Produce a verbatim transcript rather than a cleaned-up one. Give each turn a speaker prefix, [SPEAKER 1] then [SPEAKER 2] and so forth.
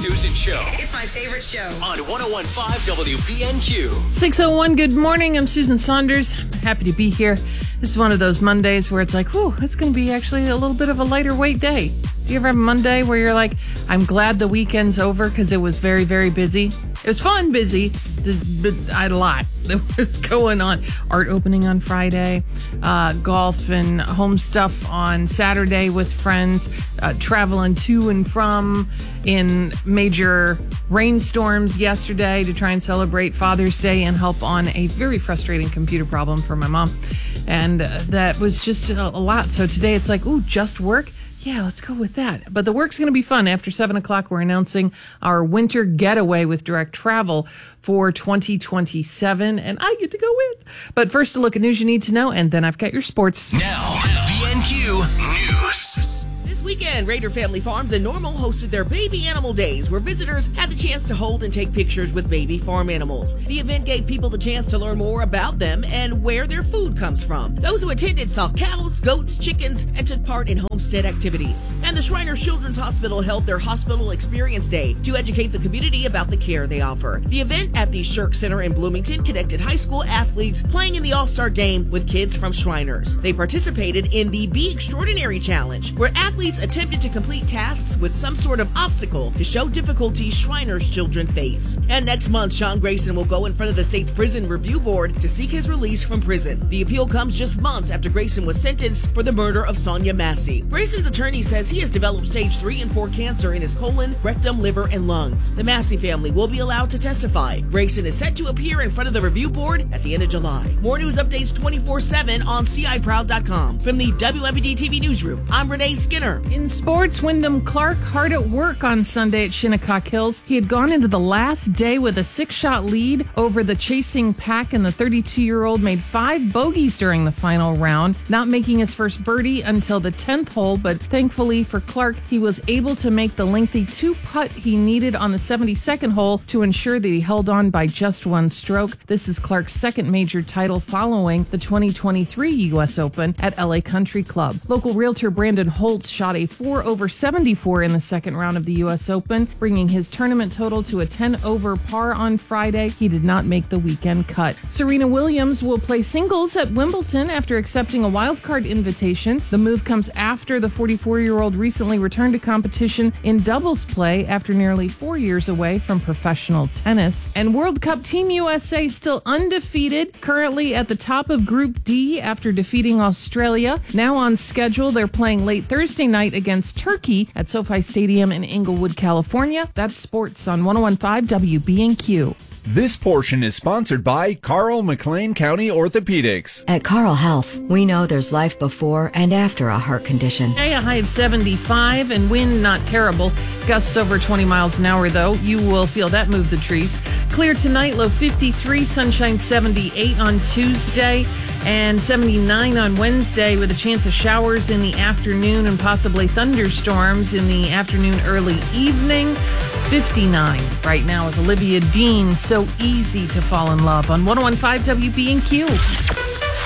[SPEAKER 1] Susan Show.
[SPEAKER 2] It's my favorite show.
[SPEAKER 1] On one oh one point five W B N Q.
[SPEAKER 3] six oh one, good morning. I'm Susan Saunders. I'm happy to be here. This is one of those Mondays where it's like, whew, it's going to be actually a little bit of a lighter weight day. Do you ever have a Monday where you're like, I'm glad the weekend's over because it was very, very busy? It was fun, busy, but I had a lot that was going on. Art opening on Friday, uh, golf and home stuff on Saturday with friends, uh, traveling to and from in major rainstorms yesterday to try and celebrate Father's Day and help on a very frustrating computer problem for my mom. And uh, that was just a, a lot. So today it's like, ooh, just work? Yeah, let's go with that. But the work's going to be fun. After seven o'clock, we're announcing our winter getaway with direct travel for twenty twenty-seven, and I get to go with. But first, a look at news you need to know, and then I've got your sports.
[SPEAKER 1] Now, B N Q News.
[SPEAKER 2] This weekend, Raider Family Farms and Normal hosted their Baby Animal Days, where visitors had the chance to hold and take pictures with baby farm animals. The event gave people the chance to learn more about them and where their food comes from. Those who attended saw cows, goats, chickens, and took part in homestead activities. And the Shriners Children's Hospital held their Hospital Experience Day to educate the community about the care they offer. The event at the Shirk Center in Bloomington connected high school athletes playing in the All-Star Game with kids from Shriners. They participated in the Be Extraordinary Challenge, where athletes attempted to complete tasks with some sort of obstacle to show difficulties Shriners children face. And next month, Sean Grayson will go in front of the state's prison review board to seek his release from prison. The appeal comes just months after Grayson was sentenced for the murder of Sonia Massey. Grayson's attorney says he has developed stage three and four cancer in his colon, rectum, liver, and lungs. The Massey family will be allowed to testify. Grayson is set to appear in front of the review board at the end of July. More news updates twenty-four seven on C I Proud dot com. From the W M B D T V Newsroom, I'm Renee Skinner.
[SPEAKER 3] In sports, Wyndham Clark hard at work on Sunday at Shinnecock Hills. He had gone into the last day with a six-shot lead over the chasing pack, and the thirty-two-year-old made five bogeys during the final round, not making his first birdie until the tenth hole, but thankfully for Clark, he was able to make the lengthy two-putt he needed on the seventy-second hole to ensure that he held on by just one stroke. This is Clark's second major title following the twenty twenty-three U S Open at L A Country Club. Local realtor Brandon Holtz shot a four over seventy-four in the second round of the U S Open, bringing his tournament total to a ten over par on Friday. He did not make the weekend cut. Serena Williams will play singles at Wimbledon after accepting a wildcard invitation. The move comes after the forty-four-year-old recently returned to competition in doubles play after nearly four years away from professional tennis. And World Cup Team U S A still undefeated, currently at the top of Group D after defeating Australia. Now on schedule, they're playing late Thursday night against Turkey at SoFi Stadium in Inglewood, California. That's sports on one oh one point five W B N Q.
[SPEAKER 4] This portion is sponsored by Carl McLean County Orthopedics.
[SPEAKER 5] At Carl Health, we know there's life before and after a heart condition.
[SPEAKER 3] A high of seventy-five and wind not terrible. Gusts over twenty miles an hour, though. You will feel that move the trees. Clear tonight, low fifty-three, sunshine seventy-eight on Tuesday, and seventy-nine on Wednesday with a chance of showers in the afternoon and possibly thunderstorms in the afternoon, early evening. fifty-nine right now with Olivia Dean. So easy to fall in love on one oh one point five W B N Q.